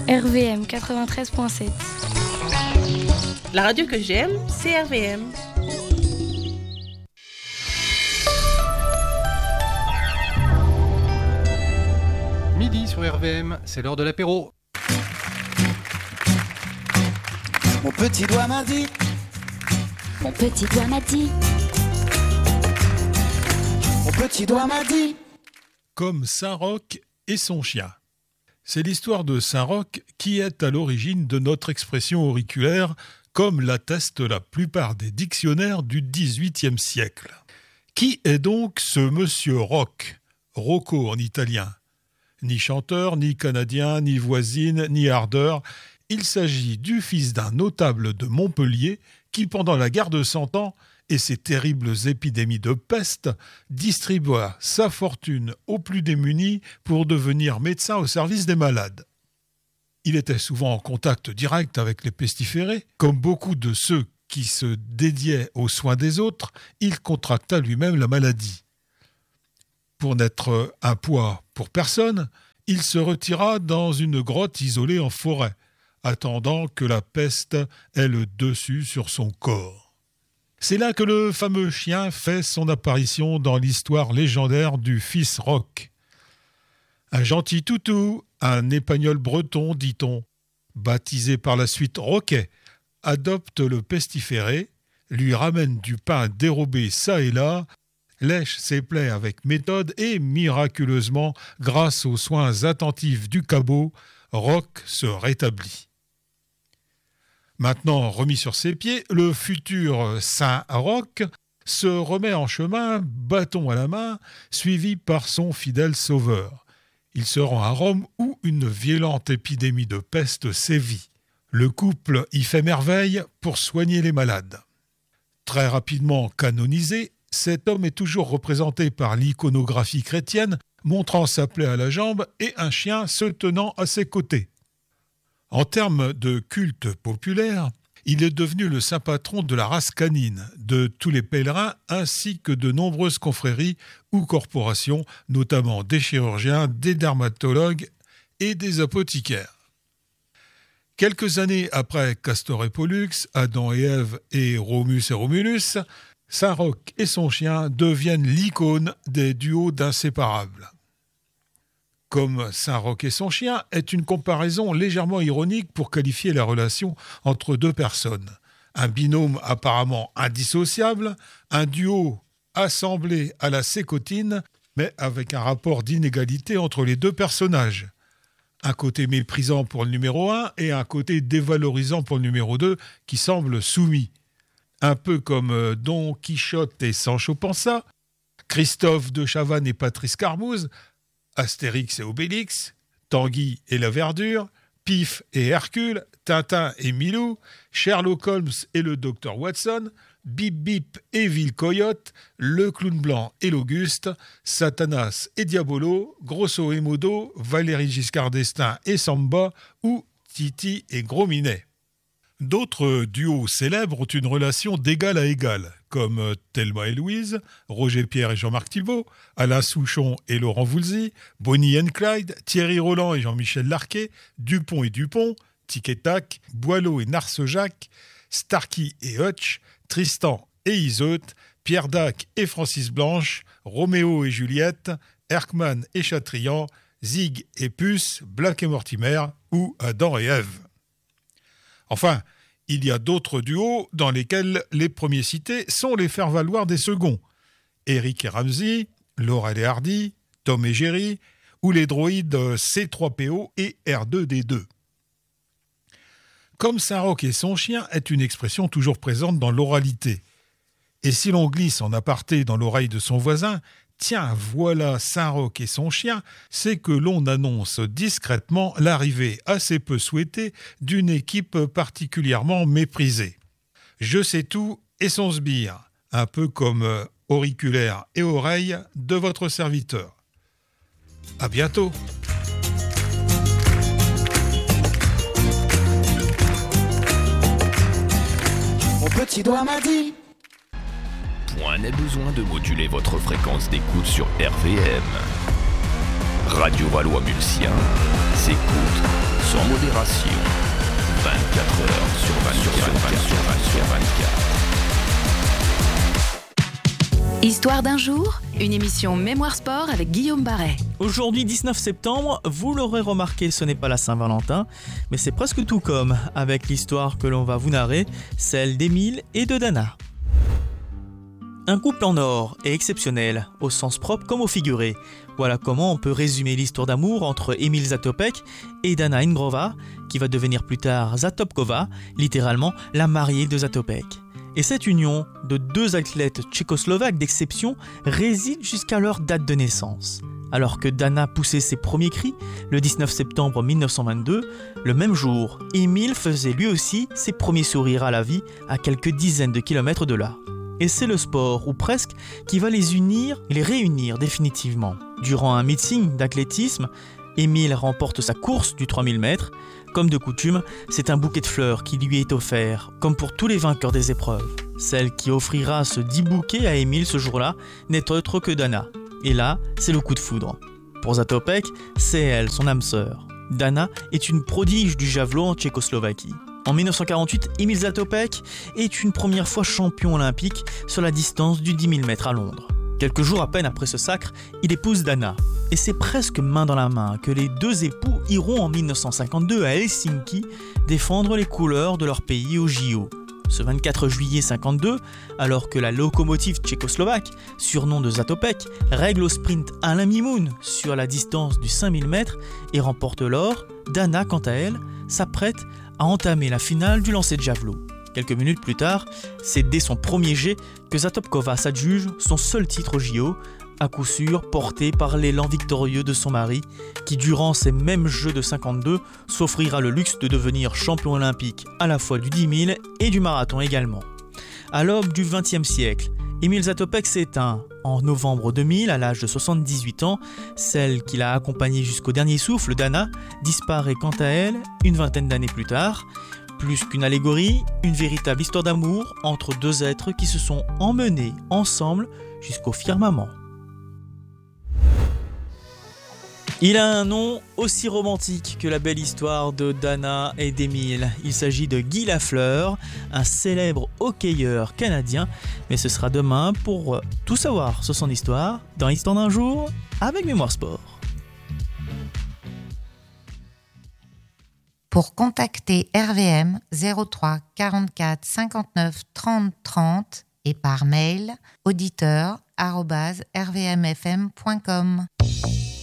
RVM 93.7. La radio que j'aime, c'est RVM. Midi sur RVM, c'est l'heure de l'apéro. Mon petit doigt m'a dit. Mon petit doigt m'a dit. Mon petit doigt m'a dit. Comme Saint-Roch et son chien. C'est l'histoire de Saint-Roch qui est à l'origine de notre expression auriculaire, comme l'attestent la plupart des dictionnaires du XVIIIe siècle. Qui est donc ce monsieur Roch, Rocco en italien? Ni chanteur, ni canadien, ni voisine, ni ardeur. Il s'agit du fils d'un notable de Montpellier qui, pendant la guerre de Cent Ans et ses terribles épidémies de peste, distribua sa fortune aux plus démunis pour devenir médecin au service des malades. Il était souvent en contact direct avec les pestiférés. Comme beaucoup de ceux qui se dédiaient aux soins des autres, il contracta lui-même la maladie. Pour n'être un poids pour personne, il se retira dans une grotte isolée en forêt, attendant que la peste ait le dessus sur son corps. C'est là que le fameux chien fait son apparition dans l'histoire légendaire du fils Roch. Un gentil toutou, un épagnol breton, dit-on, baptisé par la suite Roquet, adopte le pestiféré, lui ramène du pain dérobé çà et là, lèche ses plaies avec méthode et, miraculeusement, grâce aux soins attentifs du cabot, Roch se rétablit. Maintenant remis sur ses pieds, le futur Saint Roch se remet en chemin, bâton à la main, suivi par son fidèle sauveur. Il se rend à Rome où une violente épidémie de peste sévit. Le couple y fait merveille pour soigner les malades. Très rapidement canonisé, cet homme est toujours représenté par l'iconographie chrétienne, montrant sa plaie à la jambe et un chien se tenant à ses côtés. En termes de culte populaire, il est devenu le saint patron de la race canine, de tous les pèlerins ainsi que de nombreuses confréries ou corporations, notamment des chirurgiens, des dermatologues et des apothicaires. Quelques années après Castor et Pollux, Adam et Ève et Romus et Romulus, Saint Roch et son chien deviennent l'icône des duos d'inséparables. Comme Saint Roch et son chien est une comparaison légèrement ironique pour qualifier la relation entre deux personnes. Un binôme apparemment indissociable, un duo assemblé à la sécotine, mais avec un rapport d'inégalité entre les deux personnages. Un côté méprisant pour le numéro 1 et un côté dévalorisant pour le numéro 2 qui semble soumis. Un peu comme Don Quichotte et Sancho Panza, Christophe de Chavannes et Patrice Carmouze, Astérix et Obélix, Tanguy et la Verdure, Pif et Hercule, Tintin et Milou, Sherlock Holmes et le Dr Watson, Bip Bip et Ville Coyote, le Clown Blanc et l'Auguste, Satanas et Diabolo, Grosso et Modo, Valéry Giscard d'Estaing et Samba, ou Titi et Gros Minet. D'autres duos célèbres ont une relation d'égal à égal, comme Thelma et Louise, Roger Pierre et Jean-Marc Thibault, Alain Souchon et Laurent Voulzy, Bonnie and Clyde, Thierry Roland et Jean-Michel Larquet, Dupont et Dupont, Tic et Tac, Boileau et Narcejac, Starkey et Hutch, Tristan et Iseut, Pierre Dac et Francis Blanche, Roméo et Juliette, Erckmann et Chatrian, Zig et Puce, Black et Mortimer ou Adam et Ève. Enfin, il y a d'autres duos dans lesquels les premiers cités sont les faire-valoir des seconds. Eric et Ramsey, Laurel et Hardy, Tom et Jerry, ou les droïdes C3PO et R2D2. Comme Saint Roch et son chien est une expression toujours présente dans l'oralité. Et si l'on glisse en aparté dans l'oreille de son voisin, tiens, voilà Saint Roch et son chien, c'est que l'on annonce discrètement l'arrivée assez peu souhaitée d'une équipe particulièrement méprisée. Je sais tout et son sbire, un peu comme auriculaire et oreille de votre serviteur. À bientôt. Mon petit doigt m'a dit. Point n'est besoin de moduler votre fréquence d'écoute sur RVM. Radio Valois-Mulsien s'écoute sans modulation. modération. 24 heures sur 24. Histoire d'un jour, une émission Mémoire Sport avec Guillaume Barret. Aujourd'hui 19 septembre, vous l'aurez remarqué, ce n'est pas la Saint-Valentin, mais c'est presque tout comme avec l'histoire que l'on va vous narrer, celle d'Émile et de Dana. Un couple en or et exceptionnel, au sens propre comme au figuré. Voilà comment on peut résumer l'histoire d'amour entre Emil Zatopek et Dana Ingrova, qui va devenir plus tard Zatopkova, littéralement la mariée de Zatopek. Et cette union de deux athlètes tchécoslovaques d'exception réside jusqu'à leur date de naissance. Alors que Dana poussait ses premiers cris, le 19 septembre 1922, le même jour, Emil faisait lui aussi ses premiers sourires à la vie à quelques dizaines de kilomètres de là. Et c'est le sport, ou presque, qui va les unir et les réunir définitivement. Durant un meeting d'athlétisme, Emil remporte sa course du 3000 mètres. Comme de coutume, c'est un bouquet de fleurs qui lui est offert, comme pour tous les vainqueurs des épreuves. Celle qui offrira ce 10 bouquets à Emil ce jour-là n'est autre que Dana. Et là, c'est le coup de foudre. Pour Zatopek, c'est elle, son âme sœur. Dana est une prodige du javelot en Tchécoslovaquie. En 1948, Emil Zatopek est une première fois champion olympique sur la distance du 10 000 mètres à Londres. Quelques jours à peine après ce sacre, il épouse Dana. Et c'est presque main dans la main que les deux époux iront en 1952 à Helsinki défendre les couleurs de leur pays au JO. Ce 24 juillet 52, alors que la locomotive tchécoslovaque, surnom de Zatopek, règle au sprint Alain Mimoun sur la distance du 5000 mètres et remporte l'or, Dana, quant à elle, s'apprête à entamer la finale du lancer de javelot. Quelques minutes plus tard, c'est dès son premier jet que Zatopkova s'adjuge son seul titre au JO, à coup sûr porté par l'élan victorieux de son mari, qui durant ces mêmes Jeux de 52 s'offrira le luxe de devenir champion olympique à la fois du 10 000 et du marathon également. À l'aube du XXe siècle, Emil Zatopek s'éteint en novembre 2000 à l'âge de 78 ans. Celle qui l'a accompagné jusqu'au dernier souffle, Dana, disparaît quant à elle une vingtaine d'années plus tard. Plus qu'une allégorie, une véritable histoire d'amour entre deux êtres qui se sont emmenés ensemble jusqu'au firmament. Il a un nom aussi romantique que la belle histoire de Dana et d'Emile. Il s'agit de Guy Lafleur, un célèbre hockeyeur canadien. Mais ce sera demain pour tout savoir sur son histoire dans Histoire d'un jour avec Mémoire Sport. Pour contacter RVM 03 44 59 30 30 et par mail auditeur@rvmfm.com.